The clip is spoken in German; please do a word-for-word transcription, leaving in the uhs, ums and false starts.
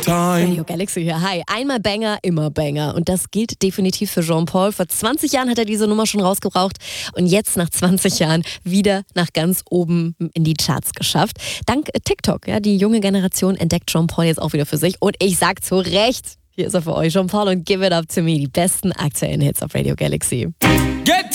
time. Radio Galaxy hier. Hi. Einmal Banger, immer Banger. Und das gilt definitiv für Jean-Paul. Vor zwanzig Jahren hat er diese Nummer schon rausgebracht und jetzt nach zwanzig Jahren wieder nach ganz oben in die Charts geschafft. Dank TikTok. Ja, die junge Generation entdeckt Jean-Paul jetzt auch wieder für sich. Und ich sag zu Recht, hier ist er für euch. Jean-Paul und Give It Up To Me. Die besten aktuellen Hits auf Radio Galaxy. Get